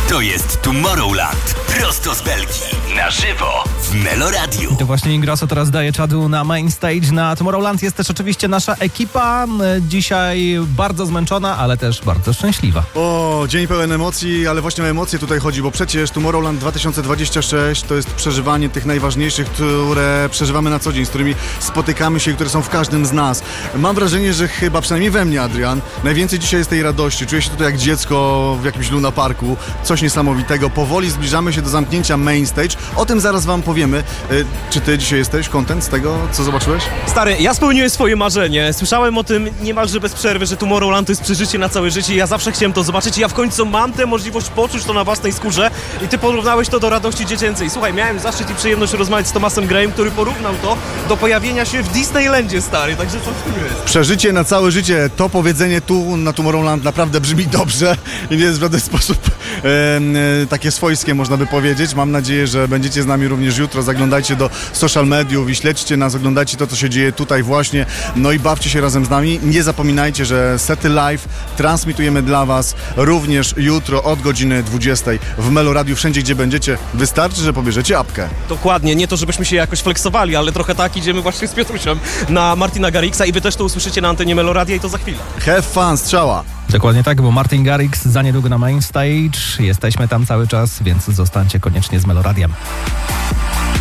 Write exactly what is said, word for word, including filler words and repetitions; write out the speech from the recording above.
To jest Tomorrowland. Prosto z Belgii. Na żywo w Meloradiu. I to właśnie Ingrosso teraz daje czadu na main stage na Tomorrowland. Jest też oczywiście nasza ekipa. Dzisiaj bardzo zmęczona, ale też bardzo szczęśliwa. O, dzień pełen emocji, ale właśnie o emocje tutaj chodzi, bo przecież Tomorrowland dwa tysiące dwadzieścia sześć to jest przeżywanie tych najważniejszych, które przeżywamy na co dzień, z którymi spotykamy się i które są w każdym z nas. Mam wrażenie, że chyba, przynajmniej we mnie, Adrian, najwięcej dzisiaj jest tej radości. Czuję się tutaj jak dziecko w jakimś Luna Parku. Coś niesamowitego. Powoli zbliżamy się do zamknięcia main stage. O tym zaraz wam powiemy. Yy, czy ty dzisiaj jesteś content z tego, co zobaczyłeś? Stary, ja spełniłem swoje marzenie. Słyszałem o tym niemalże bez przerwy, że Tomorrowland to jest przeżycie na całe życie. Ja zawsze chciałem to zobaczyć i ja w końcu mam tę możliwość poczuć to na własnej skórze. I ty porównałeś to do radości dziecięcej. Słuchaj, miałem zaszczyt i przyjemność rozmawiać z Thomasem Grayem, który porównał to do pojawienia się w Disneylandzie, stary. Także co w tym jest? Przeżycie na całe życie. To powiedzenie tu na Tomorrowland naprawdę brzmi dobrze i nie jest w żaden sposób e, e, takie swojskie, można by powiedzieć. Mam nadzieję, że będziecie z nami również jutro. Zaglądajcie do social mediów i śledźcie nas, oglądajcie to, co się dzieje tutaj właśnie. No i bawcie się razem z nami. Nie zapominajcie, że Sety Live transmitujemy dla was również jutro od godziny dwudziestej w Meloradiu. Wszędzie, gdzie będziecie, wystarczy, że pobierzecie apkę. Dokładnie, nie to, żebyśmy się jakoś flexowali, ale trochę tak idziemy właśnie z Piotrusiem na Martina Garrixa i wy też to usłyszycie na antenie Meloradia i to za chwilę. Have fun, strzała! Dokładnie tak, bo Martin Garrix za niedługo na main stage. Jesteśmy tam cały czas, więc zostańcie koniecznie z Meloradiem.